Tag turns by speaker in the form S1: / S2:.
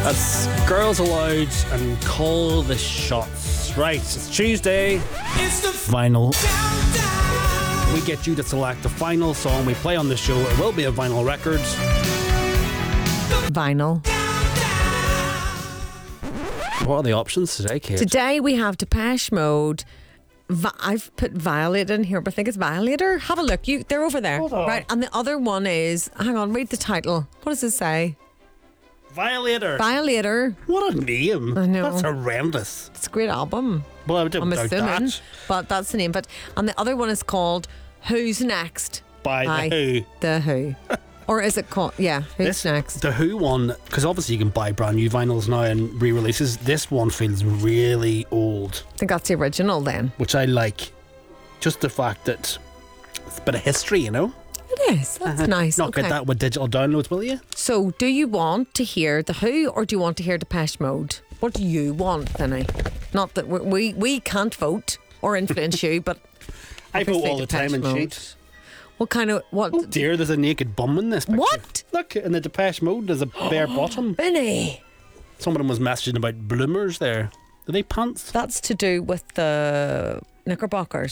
S1: That's Girls Aloud and Call the Shots. Right, it's Tuesday.
S2: It's the
S1: Vinyl.
S2: countdown.
S1: We get you to select the final song we play on the show. It will be a vinyl record.
S3: Vinyl.
S1: What are the options today, Kate?
S3: Today we have Depeche Mode. I've put Violator in here, but I think it's Violator. Have a look. They're over there.
S1: Hold on.
S3: Right. And the other one is, hang on, read the title. What does it say?
S1: Violator.
S3: Violator.
S1: What a name.
S3: I know.
S1: That's horrendous.
S3: It's a great album.
S1: Well, I don't
S3: I'm
S1: doubt
S3: assuming.
S1: that.
S3: But that's the name. And the other one is called Who's Next?
S1: By The Who.
S3: The Who. Or is it called, yeah, Who's Next?
S1: The Who one, because obviously you can buy brand new vinyls now and re-releases. This one feels really old,
S3: I think that's the original then.
S1: which I like. Just the fact that it's a bit of history, you know?
S3: It is. That's nice.
S1: Not
S3: Okay.
S1: get that with digital downloads, will you?
S3: So, do you want to hear The Who or do you want to hear Depeche Mode? What do you want, Vinny? Not that we can't vote or influence you, but
S1: I vote
S3: obviously
S1: all the time
S3: Depeche
S1: in
S3: Mode.
S1: sheets.
S3: What kind of what?
S1: Oh dear, there's a naked bum in this picture.
S3: What?
S1: Look, in the Depeche Mode, there's a bare bottom.
S3: Vinny,
S1: Someone was messaging about bloomers there. Are they pants?
S3: that's to do with the Knickerbockers.